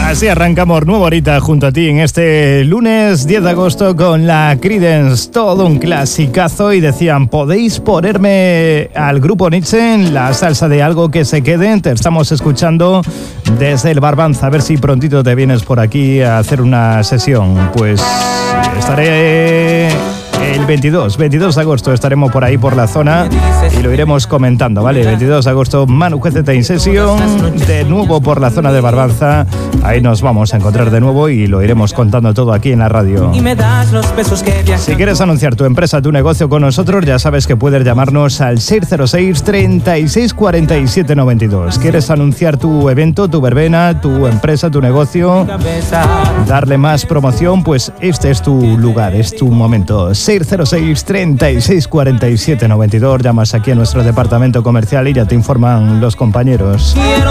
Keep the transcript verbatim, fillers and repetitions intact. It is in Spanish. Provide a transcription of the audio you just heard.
Así arrancamos nueva horita junto a ti en este lunes diez de agosto con la Creedence, todo un clasicazo. Y decían, ¿podéis ponerme al grupo Nietzsche la salsa de Algo que se quede? Te estamos escuchando desde el Barbanza. A ver si prontito te vienes por aquí a hacer una sesión. Pues estaré el veintidós de agosto, estaremos por ahí por la zona y lo iremos comentando, ¿vale? veintidós de agosto, Manu G Z in sesión, de nuevo por la zona de Barbanza. Ahí nos vamos a encontrar de nuevo y lo iremos contando todo aquí en la radio. Si quieres anunciar tu empresa, tu negocio con nosotros, ya sabes que puedes llamarnos al seis cero seis, treinta y seis, cuarenta y siete noventa y dos. ¿Quieres anunciar tu evento, tu verbena, tu empresa, tu negocio? Darle más promoción, pues este es tu lugar, es tu momento. seis cero seis, treinta y seis, cuarenta y siete noventa y dos. Llamas aquí a nuestro departamento comercial y ya te informan los compañeros.